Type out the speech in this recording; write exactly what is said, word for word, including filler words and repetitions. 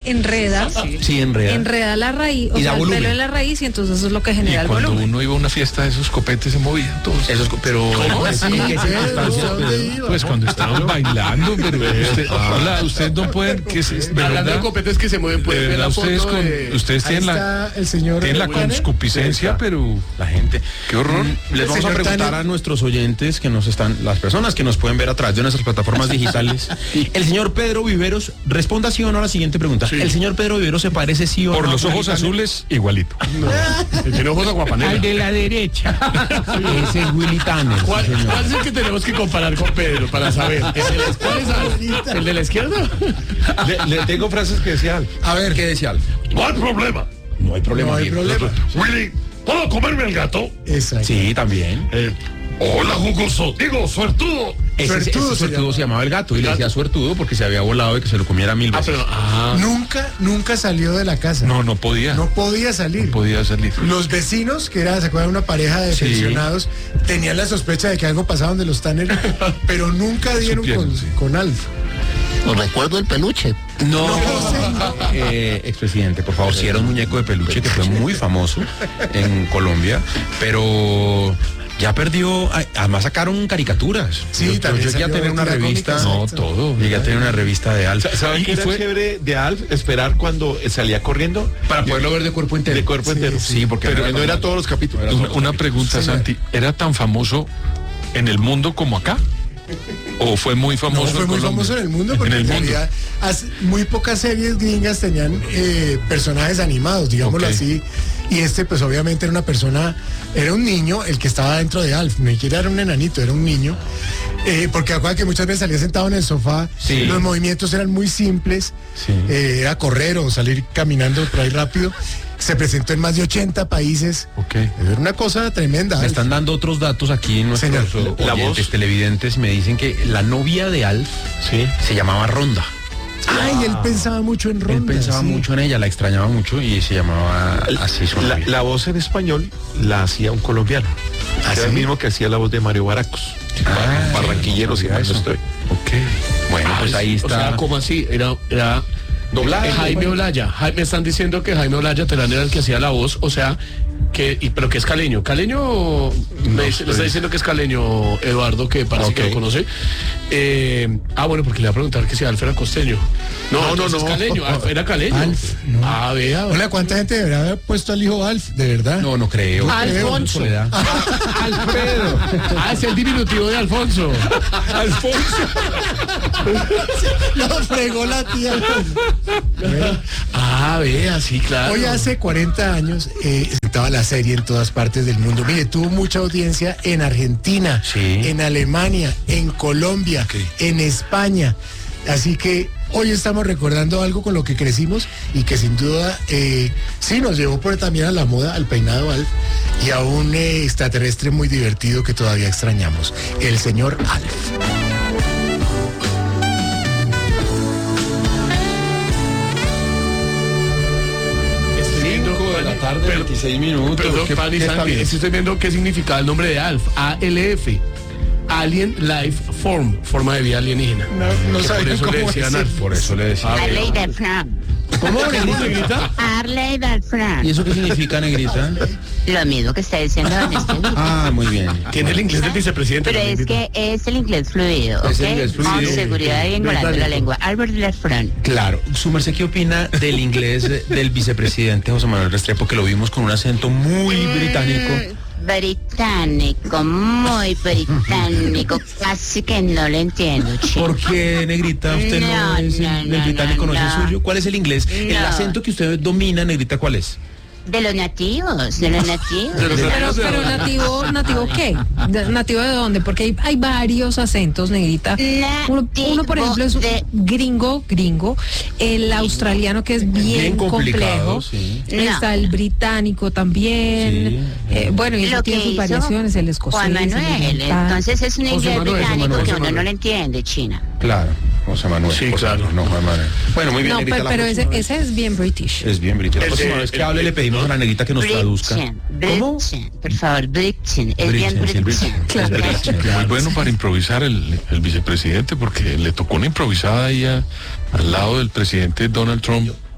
enreda, sí, enreda, enreda la raíz, o y sea, da el volumen. pelo en la raíz y entonces eso es lo que genera y el cuando volumen. uno iba a una fiesta de esos copetes se movían todos. Esos, pero ¿cómo así? así? ¿Qué circunstancias? Pues cuando estaban bailando, pero usted, hola, ustedes no pueden, que se, de Hablando verdad, de copetes que se mueven, de pueden ver verdad, la foto ustedes, con, de... ustedes tienen la, el señor tienen la Tanner. conscupiscencia, pero La gente. qué horror. Les vamos a señor preguntar Tanner. a nuestros oyentes que nos están, las personas que nos pueden ver a través de nuestras plataformas digitales. El señor Pedro Viveros, responda sí o no a la siguiente pregunta. Sí. ¿El señor Pedro Viveros se parece sí o Por no? los a ojos Tanner? azules, igualito. El tiene ojos aguapanela. Al de la derecha. Ese es Willy Tanner. sí, ¿Cuál, señor. ¿Cuál es el que tenemos que comparar con Pedro para saber? ¿El de la, ¿cuál es Al? ¿El de la izquierda? Le, le tengo frases que decía Alf. A ver, ¿qué decía Alf? No hay problema. No hay problema. No hay viejo. problema. Willy, ¿puedo comerme el gato? Exacto. Sí, también. Eh, hola, jugoso. Digo, suertudo. Ese, Suertudo ese se suertudo llama. se llamaba el gato y le decía suertudo porque se había volado y que se lo comiera mil Ah, veces. pero... Ah, Nunca, nunca salió de la casa. No, no podía. No podía salir. No podía salir. Los vecinos, que era, ¿se acuerdan? Una pareja de Sí. pensionados, tenían la sospecha de que algo pasaba donde los Tanner, pero nunca dieron Supieron, con, sí. con Alf. No recuerdo el peluche. No, eh, expresidente, por favor, si era un muñeco de peluche que fue muy famoso en Colombia, pero ya perdió, ay, además sacaron caricaturas. Sí, Yo- yo también llegué a salió tener una tira revista, cómica, no, exacto. todo, llegué a tener una revista de Alf. ¿Saben Y qué era fue chévere de Alf? Esperar cuando salía corriendo. para poderlo ver de cuerpo entero. De cuerpo entero. Sí, porque Pero no no, era era como- todos los capítulos. Una, una pregunta, Señor. Santi, ¿era tan famoso en el mundo como acá? ¿O fue muy No, famoso fue en muy Colombia? famoso en el mundo porque En en, el mundo. realidad as- muy pocas series gringas tenían eh, personajes animados, digámoslo Ok. así. Y este, pues obviamente era una persona, era un niño el que estaba dentro de Alf, ni siquiera era un enanito, era un niño. Eh, porque acuerdan que muchas veces salía sentado en el sofá, Sí. los movimientos eran muy simples, Sí. eh, era correr o salir caminando por ahí rápido. Se presentó en más de ochenta países. Ok. Era una cosa tremenda. Me Alf. están dando otros datos aquí en nuestros Señor, la oyentes voz. televidentes. Me dicen que la novia de Alf Sí. se llamaba Ronda. Ay, él pensaba mucho en Ronda. Él pensaba sí. mucho en ella, la extrañaba mucho y se llamaba así su La, novia. la voz en español la hacía un colombiano. ¿Ah, Era el sí? mismo que hacía la voz de Mario Baracos. Ah, Barranquillero, si sabía mal no eso. estoy. Ok. Bueno, pues ahí O está. sea, ¿cómo así? Era... era... Doblada. Jaime Olaya. Jaime, me están diciendo que Jaime Olaya Terán era el que hacía la voz, o sea, que, y, pero que es caleño. Caleño, me, dice- le está diciendo que es caleño Eduardo, que parece que Ok. lo conoce. Eh, ah, bueno, porque le iba a preguntar que si Alf era costeño. No, No, no, entonces no. es caleño, Alf era caleño. Alf, no. Ah, vea. Hola, ¿cuánta gente debería haber puesto al hijo Alf? De verdad. No, no creo. Alfonso. Soledad. Alfredo. Ah, es el diminutivo de Alfonso. Alfonso. Lo fregó la tía. Ah, vea, sí, claro. Hoy hace cuarenta años eh, estaba la serie en todas partes del mundo. Mire, tuvo mucha audiencia en Argentina, Sí. en Alemania, en Colombia, en España. Así que hoy estamos recordando algo con lo que crecimos y que sin duda eh, sí nos llevó por también a la moda, al peinado Alf y a un eh, extraterrestre muy divertido que todavía extrañamos, el señor Alf. Estoy viendo- cinco de la tarde, Pero- veintiséis minutos. Perdón, ¿Qué- Pani qué está Santi, bien? es que estoy viendo qué significaba el nombre de Alf, A L F, Alien Life Form, forma de vida alienígena. No, no Que sabía por eso cómo le decían decir. Alf. Por eso le decía. Ah, Arley del Fran. ¿Cómo negrita? Arley del Fran. ¿Y eso qué significa, negrita? Lo mismo que está diciendo don Esteban. Ah, muy bien. Tiene el inglés del vicepresidente. Pero la es negrita. que es el inglés fluido, ¿ok? Es el inglés fluido. Con seguridad y engolando la lengua. Albert del Fran. Claro. Su merced, ¿qué opina del inglés eh, del vicepresidente José Manuel Restrepo, que lo vimos con un acento muy británico? Británico, muy británico. Casi que no lo entiendo, chico. ¿Por qué, negrita, usted no, No, es el, no, el no, británico, no, no, es el no. suyo? ¿Cuál es el inglés? El No. acento que usted domina, negrita, ¿cuál es? De los nativos, de los nativos. De los Pero, nativos de pero dónde? nativo, ¿nativo qué? De- ¿Nativo de dónde? Porque hay, hay varios acentos, negrita. Uno, uno, por ejemplo, es de- gringo, gringo. El australiano, que es bien, Bien complicado, complejo. sí. Está el británico también. Sí. Eh, bueno, y eso Lo que tiene sus hizo variaciones, el escocés. Juan el Manuel, oriental. entonces es un José inglés Manuel, José británico Manuel, que José uno no Manuel. lo entiende, China. Claro, José Manuel. Sí, José claro. Manuel, no, Juan Manuel. Bueno, muy bien, No, negrita, pero, la pero ese, próxima vez- ese es bien british. Es bien british. La El próxima de- vez que el- hable le pedimos a la negrita que nos traduzca. Britain, ¿Cómo? Britain, por favor, Britain, es bien Britain, sí, el Britain. Britain. Claro. Es Britain. Muy bueno para improvisar el, el vicepresidente, porque le tocó una improvisada ahí a- al lado del presidente Donald Trump